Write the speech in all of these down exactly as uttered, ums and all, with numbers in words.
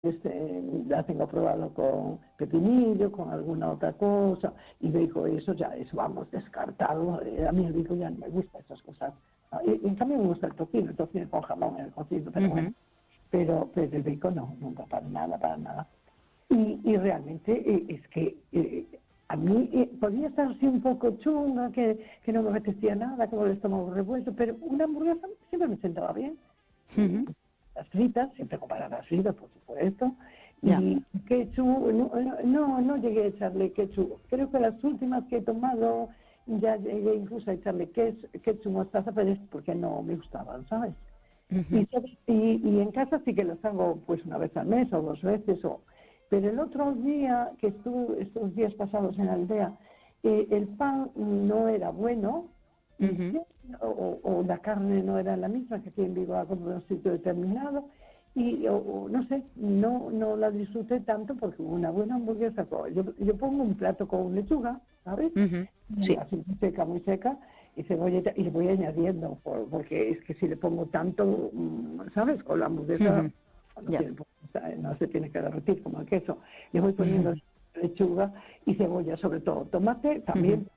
Este, la tengo probado con pepinillo, con alguna otra cosa, y digo, eso ya es, vamos, descartado. Eh, a mí el bacon ya no me gusta esas cosas. Y, en cambio me gusta el tocino, el tocino con jamón, el cocido, pero uh-huh. bueno, pero, pero el bacon no, nunca, para nada, para nada. Y, y realmente eh, es que eh, a mí eh, podía estar así un poco chunga, que, que no me apetecía nada, como el estómago revuelto, pero una hamburguesa siempre me sentaba bien. Uh-huh. Las fritas, siempre comparadas fritas, por supuesto, yeah. y ketchup, no, no, no llegué a echarle ketchup. Creo que las últimas que he tomado ya llegué incluso a echarle ketchup, mostaza, pero es porque no me gustaban, ¿sabes? Uh-huh. y, y, y en casa sí que los hago pues una vez al mes o dos veces, o pero el otro día que estuve, estos días pasados en la aldea, eh, el pan no era bueno. Uh-huh. O, o la carne no era la misma que aquí en Vigo como en un sitio determinado y o, o, no sé, no no la disfruté tanto porque una buena hamburguesa, yo, yo pongo un plato con lechuga, ¿sabes? Uh-huh. Sí. Así muy seca, muy seca, y cebolleta, y le voy añadiendo, por, porque es que si le pongo tanto, ¿sabes? Con la hamburguesa uh-huh. no, yeah. tiene, no se tiene que derretir como el queso, le voy poniendo uh-huh. lechuga y cebolla, sobre todo tomate también. Uh-huh.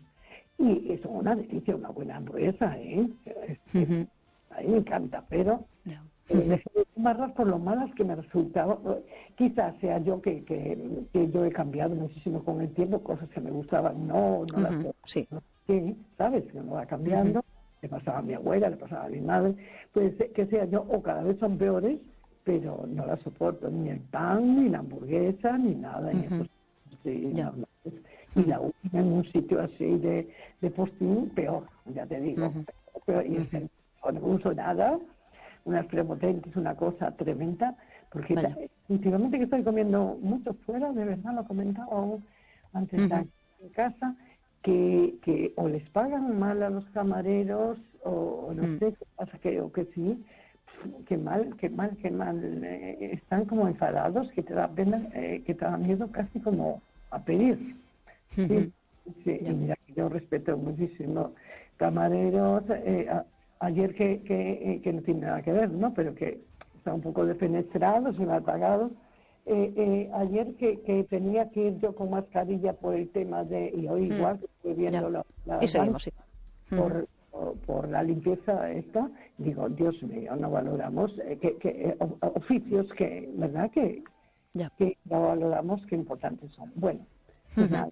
Y es una delicia, una buena hamburguesa, ¿eh? Uh-huh. A mí me encanta, pero no. eh, dejé de tomarlas por lo malas que me resultaba. Quizás sea yo que, que, que yo he cambiado muchísimo con el tiempo, cosas que me gustaban, no, no uh-huh. las sí. no, sí, ¿sabes? Que uno va cambiando, uh-huh. le pasaba a mi abuela, le pasaba a mi madre, pues que sea yo, o cada vez son peores, pero no las soporto, ni el pan, ni la hamburguesa, ni nada, uh-huh. ni eso, sí, yeah. no, y la última en un sitio así de, de postín, peor, ya te digo. Uh-huh. Pero, y uh-huh. es, no uso nada, unas prepotentes, una cosa tremenda, porque ta, últimamente que estoy comiendo mucho fuera, de verdad lo comentaba aún antes uh-huh. de estar en casa, que, que o les pagan mal a los camareros, o, o no uh-huh. sé qué pasa, que, o que sí, que mal, que mal, que mal, eh, están como enfadados, que te da pena, eh, que te da miedo casi como a pedir. Sí, sí, y mira que yo respeto muchísimo camareros, eh, a, ayer que, que, eh, que no tiene nada que ver, ¿no? Pero que está un poco defenestrados, mal pagados, eh, eh, ayer que, que tenía que ir yo con mascarilla por el tema de, y hoy mm. igual, estoy viendo la, la y seguimos, sí. por, por, por la limpieza esta, digo, Dios mío, no valoramos, eh, que, que eh, oficios que, ¿verdad? Que, que no valoramos, qué importantes son. Bueno, pues uh-huh. nada.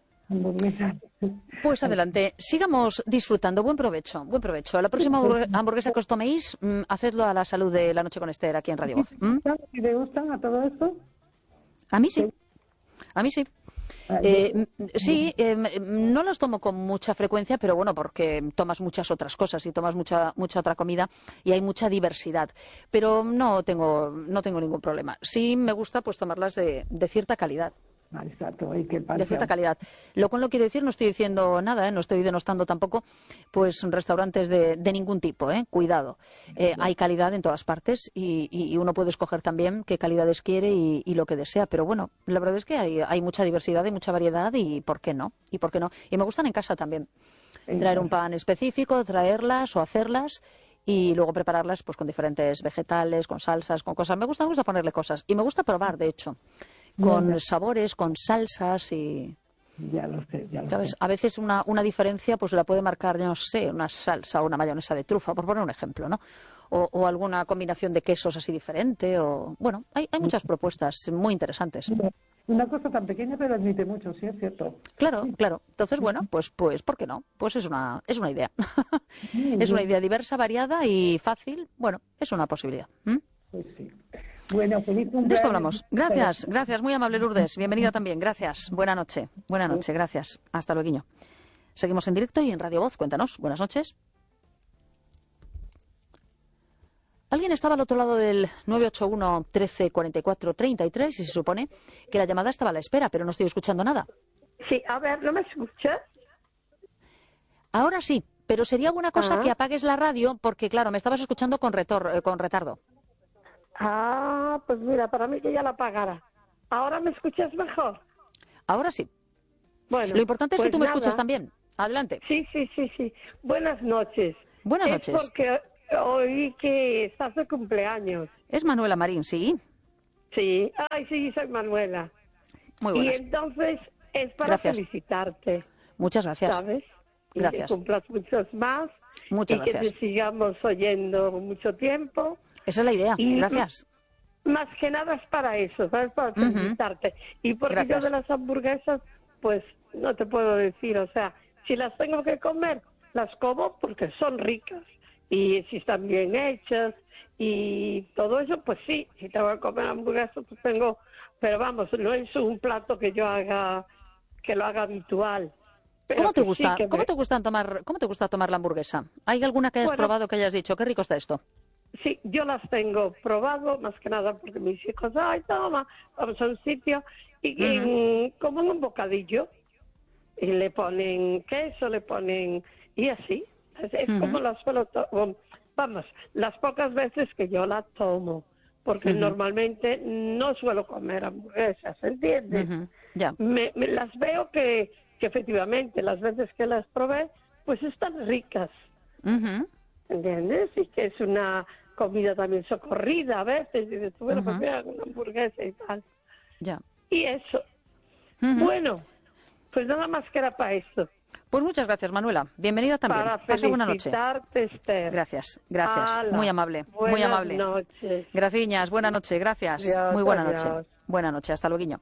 Pues adelante, sigamos disfrutando. Buen provecho, buen provecho. La próxima hamburguesa que os toméis, mmm, hacedlo a la salud de La Noche con Esther aquí en Radio Voz. ¿Mm? ¿Te gustan a todo esto? A mí sí, a mí sí. Eh, sí, eh, no los tomo con mucha frecuencia, pero bueno, porque tomas muchas otras cosas y tomas mucha mucha otra comida y hay mucha diversidad. Pero no tengo no tengo ningún problema. Sí me gusta pues tomarlas de, de cierta calidad. Exacto, y que de cierta calidad. Lo cual no quiere decir, no estoy diciendo nada, ¿eh? No estoy denostando tampoco, pues restaurantes de, de ningún tipo, ¿eh? Cuidado. Eh, hay calidad en todas partes y, y uno puede escoger también qué calidades quiere y, y lo que desea. Pero bueno, la verdad es que hay, hay mucha diversidad y mucha variedad y ¿por qué no? Y por qué no. Y me gustan en casa también. Traer un pan específico, traerlas o hacerlas y luego prepararlas pues con diferentes vegetales, con salsas, con cosas. Me gusta, me gusta ponerle cosas y me gusta probar, de hecho. Con no, sabores, con salsas y... Ya lo sé, ya lo ¿sabes? sé. A veces una, una diferencia pues la puede marcar, no sé, una salsa o una mayonesa de trufa, por poner un ejemplo, ¿no? O, o alguna combinación de quesos así diferente, o... Bueno, hay, hay muchas propuestas muy interesantes. Una cosa tan pequeña pero admite mucho, sí, es cierto. Claro, claro. Entonces, bueno, pues, pues ¿por qué no? Pues es una, es una idea. Es una idea diversa, variada y fácil. Bueno, es una posibilidad. ¿Mm? Pues sí. Bueno, feliz cumpleaños. De esto hablamos. Gracias, gracias. Muy amable, Lourdes. Bienvenida también. Gracias. Buena noche. Buena noche. Gracias. Hasta luego. Seguimos en directo y en Radio Voz. Cuéntanos. Buenas noches. Alguien estaba al otro lado del nueve ocho uno, trece, cuarenta y cuatro, treinta y tres y se supone que la llamada estaba a la espera, pero no estoy escuchando nada. Sí, a ver, ¿no me escuchas? Ahora sí, pero sería buena cosa ah. que apagues la radio porque, claro, me estabas escuchando con, retor eh, con retardo. Ah, pues mira, para mí que ya la apagara. ¿Ahora me escuchas mejor? Ahora sí. Bueno, lo importante es pues que tú me nada. escuches también. Adelante. Sí, sí, sí, sí. Buenas noches. Buenas es noches. Porque oí que estás de cumpleaños. Es Manuela Marín, sí. Sí, ay, sí, soy Manuela. Muy buenas. Y entonces es para Gracias. felicitarte, Muchas gracias. ¿sabes? Y Gracias. que cumplas muchos más. Muchas y gracias. que te sigamos oyendo mucho tiempo. Esa es la idea. Y Gracias. Más que nada es para eso, ¿sabes? Para Ujú. felicitarte. Y porque Gracias. yo de las hamburguesas, pues no te puedo decir, o sea, si las tengo que comer, las como porque son ricas. Y si están bien hechas y todo eso, pues sí, si tengo que comer hamburguesas, pues tengo, pero vamos, no es un plato que yo haga, que lo haga habitual. Pero ¿Cómo te que gusta? sí, que ¿Cómo me- te gusta tomar? ¿Cómo te gusta tomar la hamburguesa? ¿Hay alguna que hayas Bueno, probado que hayas dicho qué rico está esto? Sí, yo las tengo probado, más que nada porque mis hijos, ay, toma, vamos a un sitio, y en- como en un bocadillo, y le ponen queso, le ponen, y así, es, es Ujú. como las suelo to- um, vamos, las pocas veces que yo la tomo, porque Ujú. normalmente no suelo comer hamburguesas, ¿entiendes? Ujú. Ya. Me, me las veo que, que efectivamente las veces que las probé, pues están ricas. Ujú. ¿Entiendes? Y que es una comida también socorrida a veces. Y dices, bueno, pues Ujú. mira, una hamburguesa y tal. Ya. Y eso. Ujú. Bueno, pues nada más que era para eso. Pues muchas gracias, Manuela. Bienvenida también. Para Pasa buena noche. felicitarte, Esther. Gracias, gracias. Hala, Muy amable, muy buenas amable. noches. Graciñas, buena noche, gracias. Adiós, Muy buena adiós. noche. Buena noche, hasta luego.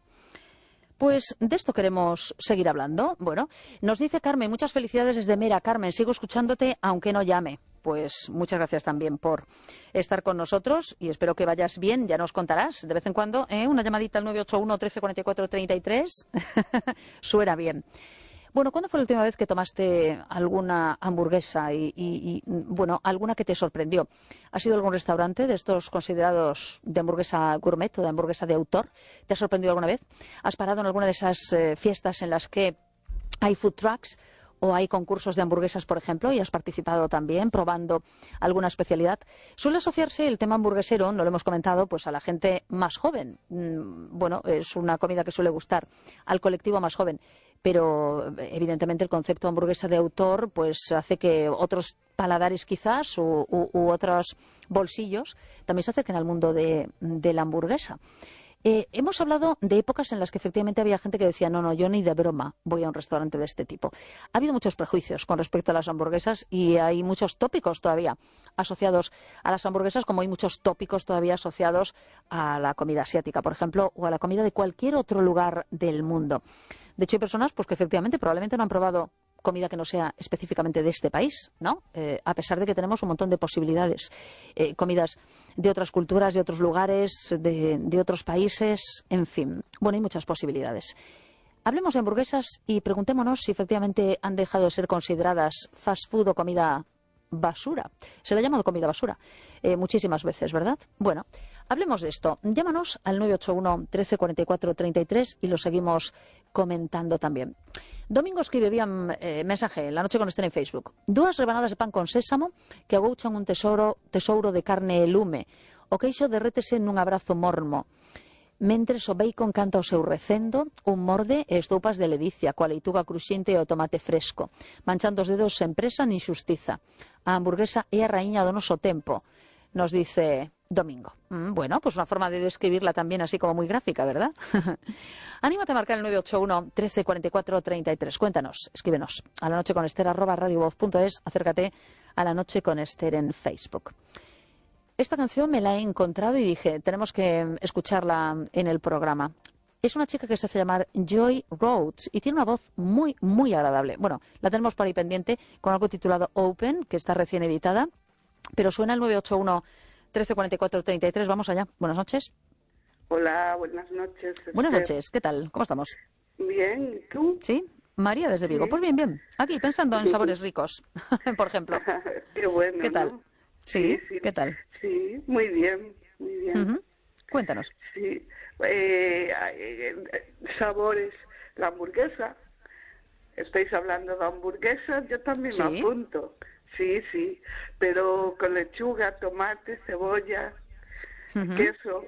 Pues de esto queremos seguir hablando. Bueno, nos dice Carmen, muchas felicidades desde Mera. Carmen, sigo escuchándote aunque no llame. Pues muchas gracias también por estar con nosotros y espero que vayas bien. Ya nos contarás de vez en cuando, ¿eh? Una llamadita al nueve ocho uno, trece, cuarenta y cuatro, treinta y tres. Suena bien. Bueno, ¿cuándo fue la última vez que tomaste alguna hamburguesa y, y- y, bueno, alguna que te sorprendió? ¿Has ido a algún restaurante de estos considerados de hamburguesa gourmet o de hamburguesa de autor? ¿Te ha sorprendido alguna vez? ¿Has parado en alguna de esas eh, fiestas en las que hay food trucks o hay concursos de hamburguesas, por ejemplo, y has participado también probando alguna especialidad? Suele asociarse el tema hamburguesero, no lo hemos comentado, pues a la gente más joven. Mm, Bueno, es una comida que suele gustar al colectivo más joven, pero evidentemente el concepto de hamburguesa de autor pues hace que otros paladares quizás u, u- u otros bolsillos también se acerquen al mundo de, de la hamburguesa. Eh, hemos hablado de épocas en las que efectivamente había gente que decía, no, no, yo ni de broma voy a un restaurante de este tipo. Ha habido muchos prejuicios con respecto a las hamburguesas y hay muchos tópicos todavía asociados a las hamburguesas, como hay muchos tópicos todavía asociados a la comida asiática, por ejemplo, o a la comida de cualquier otro lugar del mundo. De hecho, hay personas pues, que efectivamente probablemente no han probado comida que no sea específicamente de este país, ¿no? Eh, a pesar de que tenemos un montón de posibilidades. Eh, comidas de otras culturas, de otros lugares, de, de otros países, en fin. Bueno, hay muchas posibilidades. Hablemos de hamburguesas y preguntémonos si efectivamente han dejado de ser consideradas fast food o comida basura. Se le ha llamado comida basura eh, muchísimas veces, ¿verdad? Bueno, hablemos de esto. Llámanos al nueve ocho uno, trece, cuarenta y cuatro, treinta y tres y lo seguimos comentando también. Domingo escribe vía eh, mensaje, la noche con Esther en Facebook. Dúas rebanadas de pan con sésamo que agouchan un tesouro, tesouro de carne e lume. O queixo derrétese nun abrazo mormo. Mentres o bacon canta o seu recendo, un morde e estoupas de ledicia, coa leituga cruxente e o tomate fresco, manchando os dedos sen presa nin xustiza. A hamburguesa é a raíña do noso tempo, nos dice Domingo. Mm, bueno, pues una forma de describirla también así como muy gráfica, ¿verdad? Anímate a marcar el nueve ocho uno, trece, cuarenta y cuatro, treinta y tres. Cuéntanos, escríbenos a la noche con Esther arroba radiovoz punto es, acércate a la noche con Esther en Facebook. Esta canción me la he encontrado y dije, tenemos que escucharla en el programa. Es una chica que se hace llamar Joy Rhodes y tiene una voz muy, muy agradable. Bueno, la tenemos por ahí pendiente con algo titulado Open, que está recién editada, pero suena el nueve ocho uno, trece, cuarenta y cuatro, treinta y tres. Vamos allá. Buenas noches. Hola, buenas noches. Esther. Buenas noches. ¿Qué tal? ¿Cómo estamos? Bien, ¿y tú? ¿Sí? María desde Vigo. Sí. Pues bien, bien. Aquí pensando en sabores ricos, por ejemplo. Qué bueno, ¿Qué tal? ¿no? ¿Sí? ¿Qué tal? Sí, muy bien, muy bien. Ujú. Cuéntanos. Sí, eh, eh, sabores, la hamburguesa. Estáis hablando de hamburguesas, yo también Sí. me apunto. Sí, sí, pero con lechuga, tomate, cebolla, Ujú. queso,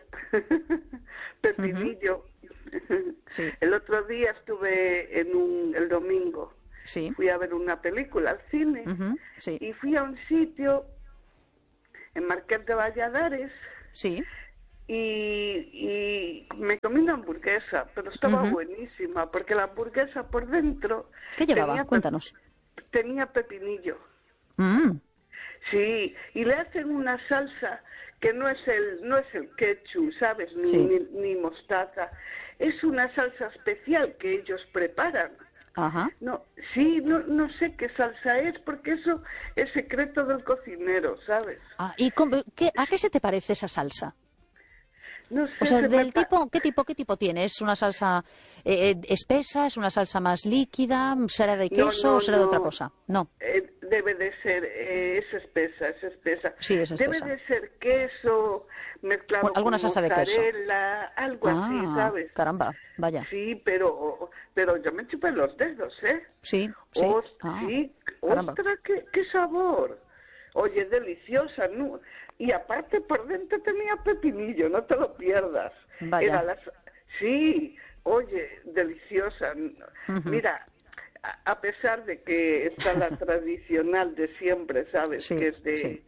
pepinillo. Sí. El otro día estuve en un, el domingo, Sí. fui a ver una película al cine Ujú. Sí. y fui a un sitio en Marqués de Valladares Sí. y, y me comí una hamburguesa, pero estaba Ujú. buenísima, porque la hamburguesa por dentro... ¿Qué llevaba? tenía pe- Cuéntanos. Tenía pepinillo. Mm, Sí, y le hacen una salsa que no es el no es el ketchup, ¿sabes? Ni, Sí. ni, ni mostaza. Es una salsa especial que ellos preparan. ajá. No, sí, no, no sé qué salsa es, porque eso es secreto del cocinero, ¿sabes? Ah, ¿y cómo- qué- a qué se te parece esa salsa? No sé, O sea, se me del pa- tipo, ¿qué tipo, qué tipo tiene? ¿Es una salsa eh, eh, espesa? ¿Es una salsa más líquida? ¿Será de No, queso no, o será de otra no. cosa? No. Eh, debe de ser, eh, es espesa, es espesa. Sí, es Debe espesa. de ser queso mezclado Un- alguna con salsa de queso. mozzarella, algo así, Ah, ¿sabes? caramba, vaya. Sí, pero pero yo me chupé los dedos, ¿eh? Sí, sí. Os- Ah, sí, caramba. ostras, qué, qué sabor. Oye, deliciosa, ¿no? Y aparte por dentro tenía pepinillo, no te lo pierdas. Vaya. Era la, sí, oye, deliciosa. Ujú. Mira, a, a pesar de que está la tradicional de siempre, ¿sabes? Sí, que es de, sí.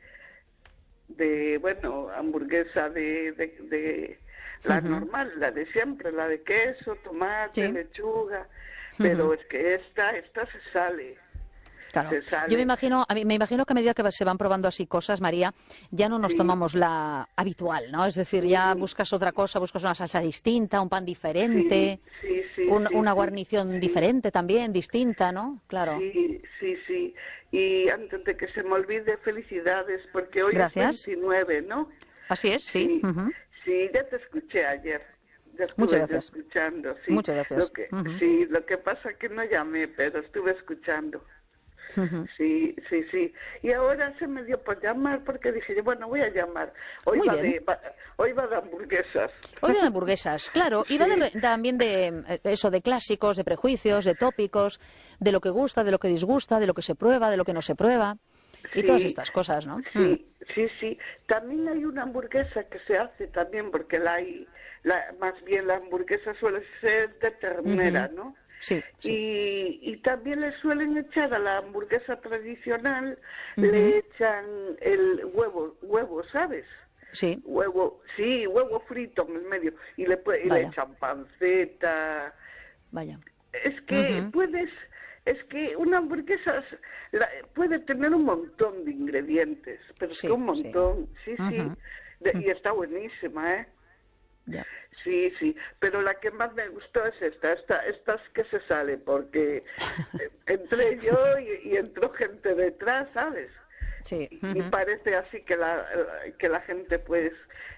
de, bueno, hamburguesa de, de, de la Ujú. normal, la de siempre, la de queso, tomate, Sí. lechuga, pero Ujú. es que esta, esta se sale. Claro. Se sale. Yo me imagino, a mí, me imagino que a medida que se van probando así cosas, María, ya no nos Sí. tomamos la habitual, ¿no? Es decir, ya buscas otra cosa, buscas una salsa distinta, un pan diferente, Sí, sí, sí, un- sí, una sí, guarnición sí. diferente también, distinta, ¿no? Claro. Sí, sí, sí. Y antes de que se me olvide, felicidades, porque hoy Gracias. es veintinueve, ¿no? Así es, sí. Sí, Ujú. sí, ya te escuché ayer. Ya estuve Muchas yo gracias. escuchando, sí. Muchas gracias. Lo que, Ujú. Sí, lo que pasa es que no llamé, pero estuve escuchando. Ujú. Sí, sí, sí. Y ahora se me dio por llamar porque dije, yo, bueno, voy a llamar. Hoy Muy va bien. de va- hoy va de hamburguesas. Hoy de hamburguesas, claro, y va de Sí. re- también de eh, eso, de clásicos, de prejuicios, de tópicos, de lo que gusta, de lo que disgusta, de lo que se prueba, de lo que no se prueba, y Sí, todas estas cosas, ¿no? Mm. Sí, sí, sí. También hay una hamburguesa que se hace también, porque la hay, la, más bien la hamburguesa suele ser de ternera, Ujú. ¿no? Sí, sí. Y, y también le suelen echar a la hamburguesa tradicional, Ujú. le echan el huevo, huevo, ¿sabes? Sí, Huevo, sí, huevo frito en el medio, y le, pue- y le Vaya. echan panceta. vaya. Es que Ujú. puedes, es que una hamburguesa es- la- puede tener un montón de ingredientes, pero es Sí, que un sí. montón, sí, sí, Ujú. De- y está buenísima, ¿eh? Ya. Sí, sí, pero la que más me gustó es esta, esta, esta es que se sale, porque eh, entré yo y, y entró gente detrás, ¿sabes? Sí. Y Ujú. parece así que la, que la gente, pues,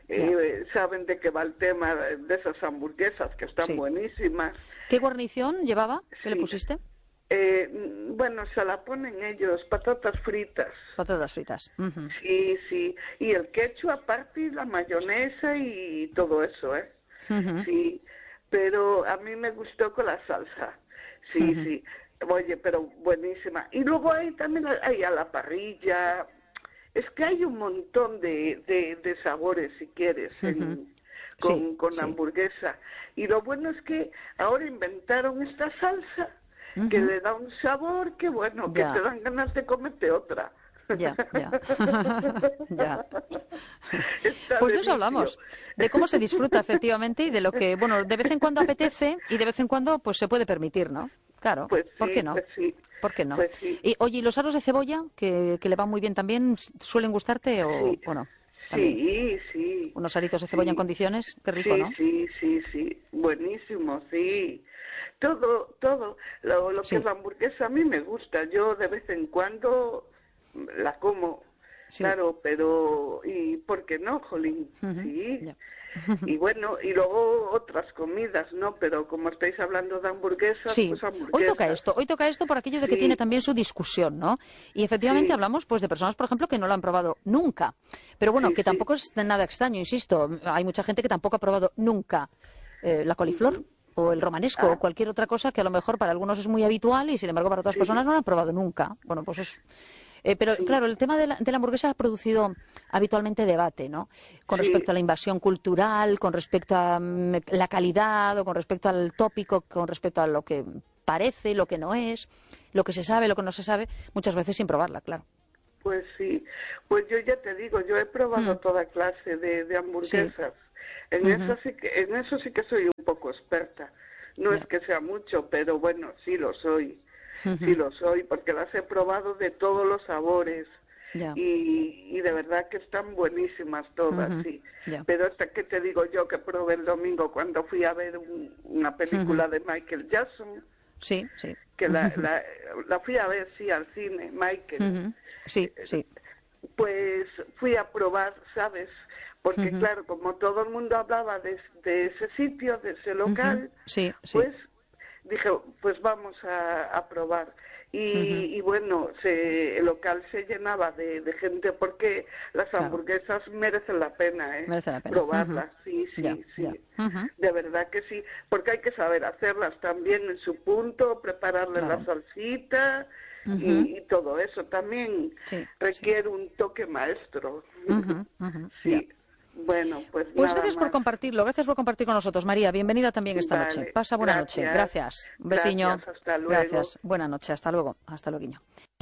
eh, saben de qué va el tema de esas hamburguesas, que están Sí. buenísimas. ¿Qué guarnición llevaba? ¿Qué le Sí. pusiste? Eh, mm, bueno, se la ponen ellos, patatas fritas. Patatas fritas. Ujú. Sí, sí. Y el ketchup aparte, y la mayonesa y todo eso, ¿eh? Ujú. Sí. Pero a mí me gustó con la salsa. Sí, Ujú. sí. Oye, pero buenísima. Y luego hay también hay a la parrilla. Es que hay un montón de, de, de sabores, si quieres, en- Ujú. con, Sí, con sí. hamburguesa. Y lo bueno es que ahora inventaron esta salsa que Ujú. le da un sabor que bueno, Ya. que te dan ganas de comerte otra. Ya, ya. Ya. Está Pues de eso delicioso. hablamos, de cómo se disfruta efectivamente y de lo que, bueno, de vez en cuando apetece y de vez en cuando pues se puede permitir, ¿no? Claro, Pues ¿por sí, qué no? pues sí. ¿Por qué no? Pues sí. Y oye, ¿y los aros de cebolla, que, que le van muy bien también, suelen gustarte o, Sí. o no? También. Sí, sí. Unos aritos de cebolla Sí. en condiciones, qué rico, sí, ¿no? Sí, sí, sí, buenísimo, sí. Todo, todo, lo, lo Sí. que es la hamburguesa a mí me gusta. Yo de vez en cuando la como, Sí. claro, pero ¿y por qué no, Jolín? Ujú, Sí. ya. Y bueno, y luego otras comidas, ¿no? Pero como estáis hablando de hamburguesas, Sí, pues hoy hamburguesas. toca esto, hoy toca esto por aquello de que Sí. tiene también su discusión, ¿no? Y efectivamente Sí. hablamos pues de personas, por ejemplo, que no lo han probado nunca. Pero bueno, Sí, que sí. tampoco es de nada extraño, insisto. Hay mucha gente que tampoco ha probado nunca eh, la coliflor o el romanesco Ah. o cualquier otra cosa que a lo mejor para algunos es muy habitual y sin embargo para otras Sí. personas no lo han probado nunca. Bueno, pues es... Eh, pero Sí. claro, el tema de la, de la hamburguesa ha producido habitualmente debate, ¿no? Con Sí. respecto a la invasión cultural, con respecto a mm, la calidad o con respecto al tópico, con respecto a lo que parece, lo que no es, lo que se sabe, lo que no se sabe, muchas veces sin probarla, claro. Pues sí, pues yo ya te digo, yo he probado Mm. toda clase de, de hamburguesas, En, Uh-huh. eso sí que, en eso sí que soy un poco experta. No Ya. es que sea mucho, pero bueno, sí lo soy. Uh-huh. Sí lo soy, porque las he probado de todos los sabores. Ya. Y, y de verdad que están buenísimas todas, Uh-huh. sí. Ya. Pero hasta que te digo yo que probé el domingo cuando fui a ver un- una película Uh-huh. de Michael Jackson, Sí, sí. que la, Uh-huh. la, la fui a ver, sí, al cine, Michael. Uh-huh. Sí, sí. Pues fui a probar, ¿sabes? Porque Uh-huh. claro, como todo el mundo hablaba de, de ese sitio, de ese local, Uh-huh. Sí, sí. pues dije, pues vamos a, a probar. Y, Uh-huh. y bueno, se, el local se llenaba de, de gente porque las Claro. hamburguesas merecen la pena, ¿eh? Merece la pena. Probarlas, Uh-huh. sí, sí, Ya, sí. ya. Uh-huh. De verdad que sí, porque hay que saber hacerlas también en su punto, prepararle Claro. la salsita Uh-huh. y, y todo eso también Sí, requiere un toque maestro. Uh-huh. Uh-huh. Sí. Ya. Bueno, pues Pues nada gracias por más. compartirlo, gracias por compartir con nosotros. María, bienvenida también esta Vale, noche. Pasa buena gracias. noche. Gracias. Un besiño. Gracias, hasta luego. Gracias. Buena noche. Hasta luego. Hasta luego.